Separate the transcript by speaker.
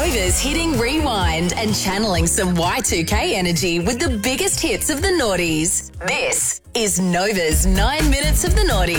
Speaker 1: Nova's hitting rewind and channeling some Y2K energy with the biggest hits of the noughties. This is Nova's 9 Minutes of the Naughty.